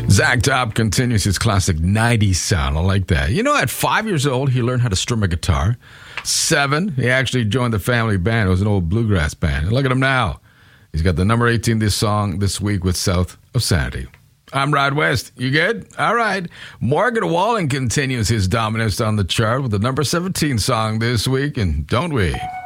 Zach Top continues his classic 90s sound. I like that. You know, at 5 years old, he learned how to strum a guitar. 7, he actually joined the family band. It was an old bluegrass band. And look at him now. He's got the number 18 song this week with South of Sanity. I'm Rod West. You good? All right. Morgan Wallen continues his dominance on the chart with the number 17 song this week, and don't we?